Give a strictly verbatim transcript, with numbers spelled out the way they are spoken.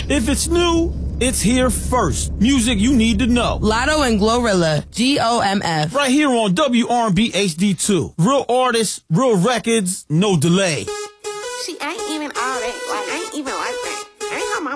If it's new, it's here first. Music you need to know. Lotto and Glorilla, G O M F. Right here on W R and B H D two. Real artists, real records, no delay.